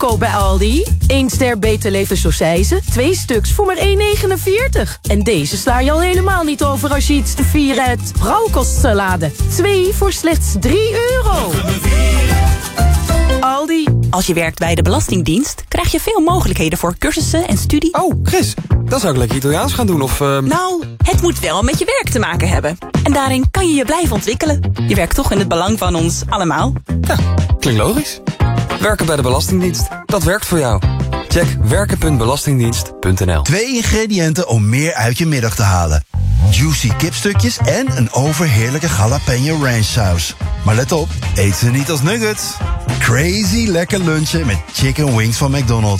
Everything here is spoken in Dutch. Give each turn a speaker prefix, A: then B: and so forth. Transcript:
A: koop bij Aldi. 1 ster Beter Leven sausijzen, 2 stuks voor maar €1,49. En deze sla je al helemaal niet over als je iets te vieren hebt. Rauwkostsalade, 2 voor slechts €3. Aldi.
B: Als je werkt bij de Belastingdienst, krijg je veel mogelijkheden voor cursussen en studie.
C: Oh, Chris, dan zou ik lekker Italiaans gaan doen of...
B: Nou, het moet wel met je werk te maken hebben. En daarin kan je je blijven ontwikkelen. Je werkt toch in het belang van ons allemaal.
C: Ja, klinkt logisch. Werken bij de Belastingdienst, dat werkt voor jou. Check werken.belastingdienst.nl.
D: 2 ingrediënten om meer uit je middag te halen. Juicy kipstukjes en een overheerlijke jalapeno ranch saus. Maar let op, eet ze niet als nuggets. Crazy lekker lunchen met chicken wings van McDonald's.